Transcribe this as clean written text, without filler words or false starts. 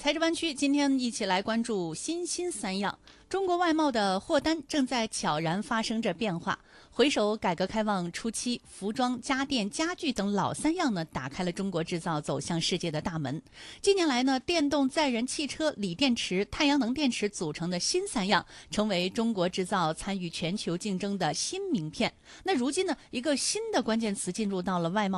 财智湾区今天一起来关注新三样。中国外贸的货单正在悄然发生着变化。回首改革开放初期，服装、家电、家具等老三样呢，打开了中国制造走向世界的大门。近年来呢，电动载人汽车、锂电池、太阳能电池组成的新三样，成为中国制造参与全球竞争的新名片。那如今呢，一个新的关键词进入到了外贸